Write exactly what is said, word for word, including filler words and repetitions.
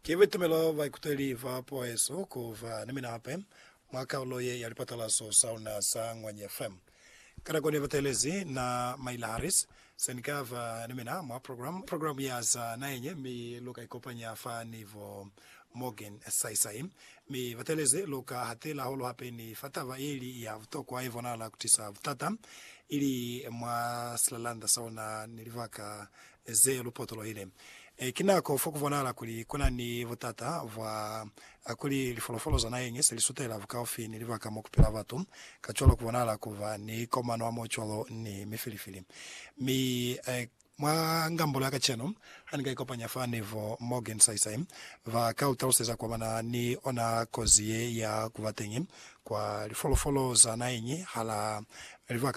Kivitumelo vaikuteli va poeso kuva nimina hape mwaka uloye yalipata laso sauna sa ngwanye F M. Kada kwenye vatelezi na Maila Harris senikava nimina mwa program program ya za naenye mi luka ikopanya fa nivo Morgan Saisai mi vatelezi luka hatila holo hape ni fatava ili ya vutokwa ivona la kutisa vutata ili mwa slalanda sauna nilivaka ze lupotolo hile. E, kinako foku vonala kuli kuna ni votata va akuli lifolofolo za naenye selisutela vukaofi nilivaka mokupila vatu kacholo kuvonala kuva ni komano wa mocholo ni mifilifili mi eh, mwa ngambola yaka cheno haniga ikopanya fani vo Morgan Saisai va kautaloseza kwa mana ni ona kozie ya kuvatenye kwa lifolofolo za naenye hala livaka